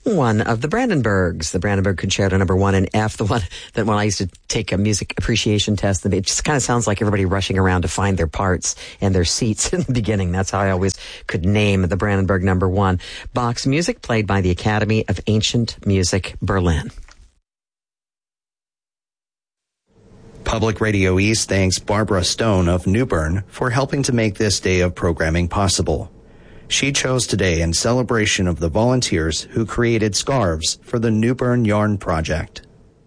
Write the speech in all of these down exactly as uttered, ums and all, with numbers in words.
one of the Brandenburgs, the Brandenburg Concerto number one in F, the one that when I used to take a music appreciation test, it just kind of sounds like everybody rushing around to find their parts and their seats in the beginning. That's how I always could name the Brandenburg number one. Bach's music played by the Academy of Ancient Music, Berlin. Public Radio East thanks Barbara Stone of New Bern for helping to make this day of programming possible. She chose today in celebration of the volunteers who created scarves for the New Bern Yarn Project.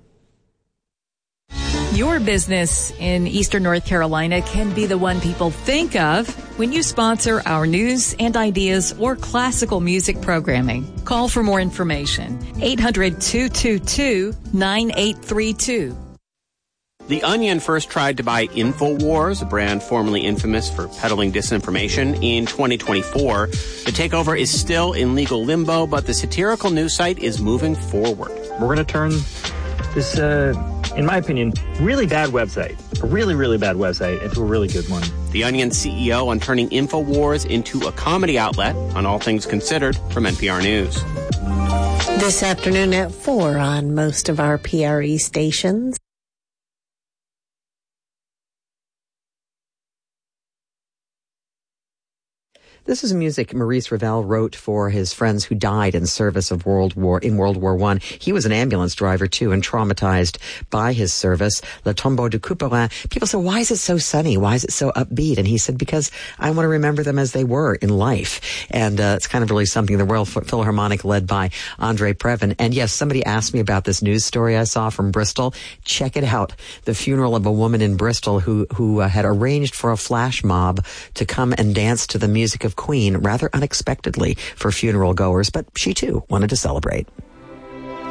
Your business in Eastern North Carolina can be the one people think of when you sponsor our news and ideas or classical music programming. Call for more information. eight hundred, two two two, nine eight three two. The Onion first tried to buy InfoWars, a brand formerly infamous for peddling disinformation, in twenty twenty-four. The takeover is still in legal limbo, but the satirical news site is moving forward. We're going to turn this, uh, in my opinion, really bad website, a really, really bad website, into a really good one. The Onion C E O on turning InfoWars into a comedy outlet on All Things Considered from N P R News. This afternoon at four on most of our P R E stations. This is music Maurice Ravel wrote for his friends who died in service of World War in World War One. He was an ambulance driver too, and traumatized by his service. Le Tombeau de Couperin. People said, "Why is it so sunny? Why is it so upbeat?" And he said, "Because I want to remember them as they were in life." And uh, it's kind of really something. The Royal Philharmonic, led by Andre Previn. And yes, somebody asked me about this news story I saw from Bristol. Check it out. The funeral of a woman in Bristol who who uh, had arranged for a flash mob to come and dance to the music of Queen rather unexpectedly for funeral goers, but she too wanted to celebrate.